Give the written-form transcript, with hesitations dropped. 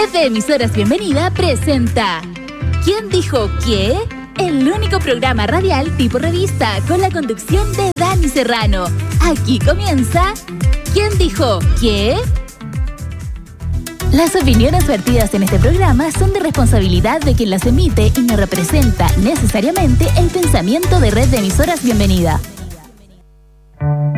Red de Emisoras Bienvenida presenta ¿Quién dijo qué? El único programa radial tipo revista con la conducción de Dani Serrano. Aquí comienza ¿Quién dijo qué? Las opiniones vertidas en este programa son de responsabilidad de quien las emite y no representa necesariamente el pensamiento de Red de Emisoras Bienvenida.